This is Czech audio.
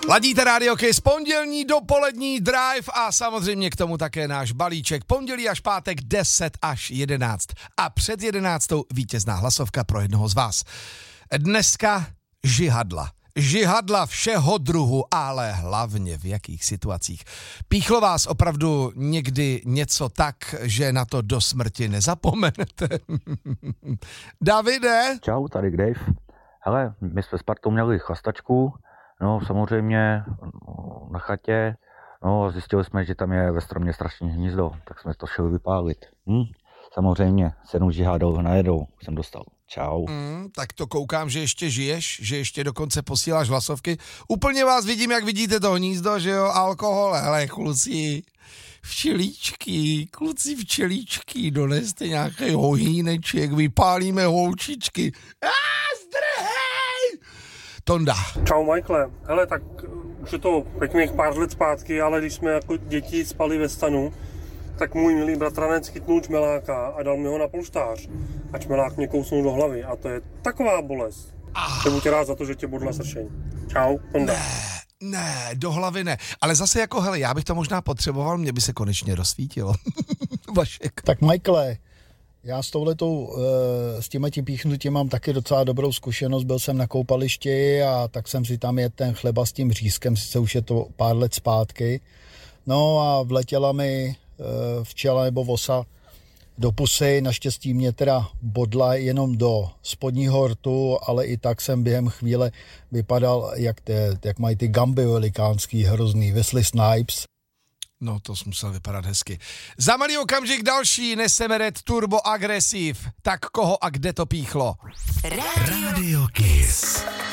Ladíte Rádio Kiss, pondělní dopolední drive a samozřejmě k tomu také náš balíček. Pondělí až pátek 10 až 11. A před 11. vítězná hlasovka pro jednoho z vás. Dneska žihadla. Žihadla všeho druhu, ale hlavně v jakých situacích. Píchlo vás opravdu někdy něco tak, že na to do smrti nezapomenete? Davide? Čau, tady Dave. Hele, my jsme s partou měli chlastačku, no samozřejmě na chatě, no a zjistili jsme, že tam je ve stromě strašně hnízdo, tak jsme to šli vypálit. Samozřejmě, 7 žihadov najedou jsem dostal. Čau. Tak to koukám, že ještě žiješ, že ještě dokonce posíláš hlasovky. Úplně vás vidím, jak vidíte to hnízdo, že jo, alkohol, hele, kluci včelíčky, doneste nějaký hohíneček, vypálíme holčičky. Zdrhej! Tonda. Čau, Michaele. Hele, tak už je to pěkných pár let zpátky, ale když jsme jako děti spali ve stanu, tak můj milý bratranec chytnul čmeláka a dal mi ho na polštář. A čmelák mě kousnul do hlavy a to je taková bolest. Jsem tě rád za to, že tě bodla sršeň. Čau, Tonda. Ne, do hlavy ne. Ale zase jako, hele, já bych to možná potřeboval, mě by se konečně rozsvítilo. Vašek. Tak Michaele, já s touhletou, s tímhletím píchnutím mám taky docela dobrou zkušenost. Byl jsem na koupališti a tak jsem si tam jedl ten chleba s tím řízkem, sice už je to pár let zpátky. No a vletěla mi včela nebo vosa do pusy, naštěstí mě teda bodla jenom do spodního rtu, ale i tak jsem během chvíle vypadal, jak mají ty gamby velikánský, hrozný, Wesley Snipes. No, to musel vypadat hezky. Za malý okamžik další neseme Red Turbo Aggressive. Tak koho a kde to píchlo? Radio Kiss.